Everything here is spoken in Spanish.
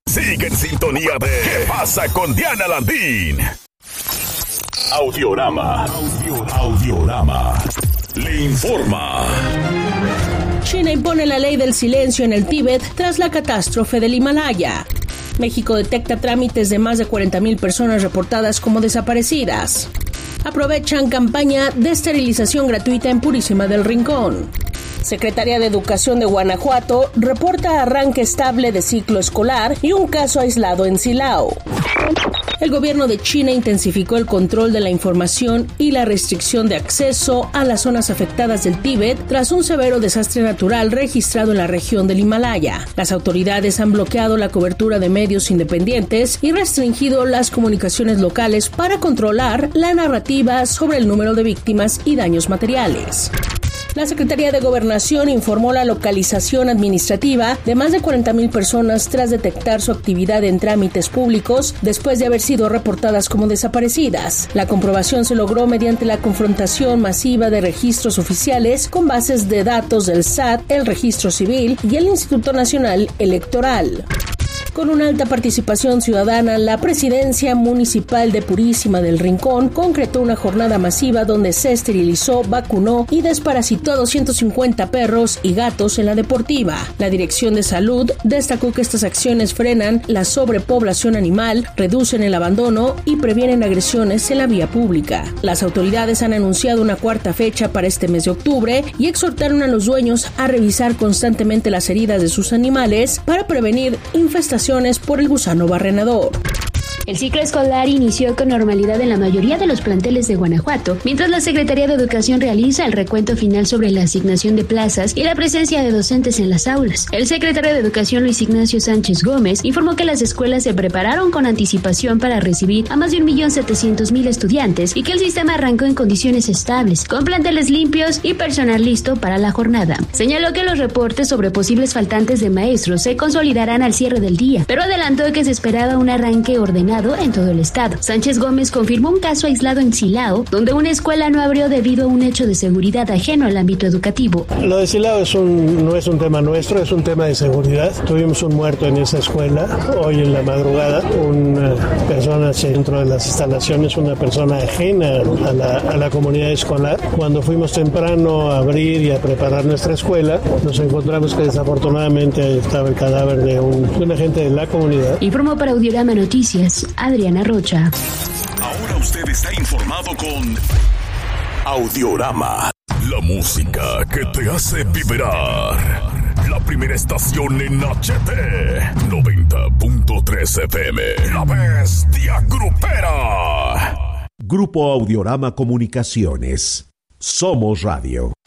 Sigue en sintonía de ¿Qué pasa con Diana Landín? Audiorama. Le informa. China impone la ley del silencio en el Tíbet tras la catástrofe del Himalaya. México detecta trámites de más de 40,000 personas reportadas como desaparecidas. Aprovechan campaña de esterilización gratuita en Purísima del Rincón. Secretaría de Educación de Guanajuato reporta arranque estable de ciclo escolar y un caso aislado en Silao. El gobierno de China intensificó el control de la información y la restricción de acceso a las zonas afectadas del Tíbet tras un severo desastre natural registrado en la región del Himalaya. Las autoridades han bloqueado la cobertura de medios independientes y restringido las comunicaciones locales para controlar la narrativa sobre el número de víctimas y daños materiales. La Secretaría de Gobernación informó la localización administrativa de más de 40,000 personas tras detectar su actividad en trámites públicos después de haber sido reportadas como desaparecidas. La comprobación se logró mediante la confrontación masiva de registros oficiales con bases de datos del SAT, el Registro Civil y el Instituto Nacional Electoral. Con una alta participación ciudadana, la Presidencia Municipal de Purísima del Rincón concretó una jornada masiva donde se esterilizó, vacunó y desparasitó a 250 perros y gatos en la deportiva. La Dirección de Salud destacó que estas acciones frenan la sobrepoblación animal, reducen el abandono y previenen agresiones en la vía pública. Las autoridades han anunciado una cuarta fecha para este mes de octubre y exhortaron a los dueños a revisar constantemente las heridas de sus animales para prevenir infestaciones por el gusano barrenador. El ciclo escolar inició con normalidad en la mayoría de los planteles de Guanajuato, mientras la Secretaría de Educación realiza el recuento final sobre la asignación de plazas y la presencia de docentes en las aulas. El secretario de Educación, Luis Ignacio Sánchez Gómez, informó que las escuelas se prepararon con anticipación para recibir a más de 1,700,000 estudiantes y que el sistema arrancó en condiciones estables, con planteles limpios y personal listo para la jornada. Señaló que los reportes sobre posibles faltantes de maestros se consolidarán al cierre del día, pero adelantó que se esperaba un arranque ordenado en todo el estado. Sánchez Gómez confirmó un caso aislado en Silao, donde una escuela no abrió debido a un hecho de seguridad ajeno al ámbito educativo. Lo de Silao no es un tema nuestro, es un tema de seguridad. Tuvimos un muerto en esa escuela hoy en la madrugada. Una persona dentro de las instalaciones, una persona ajena a la comunidad escolar. Cuando fuimos temprano a abrir y a preparar nuestra escuela, nos encontramos que desafortunadamente estaba el cadáver de un agente de la comunidad. Informó para Audiorama Noticias Adriana Rocha. Ahora usted está informado con Audiorama. La música que te hace vibrar. La primera estación en HT 90.3 FM. La Bestia Grupera. Grupo Audiorama Comunicaciones. Somos Radio.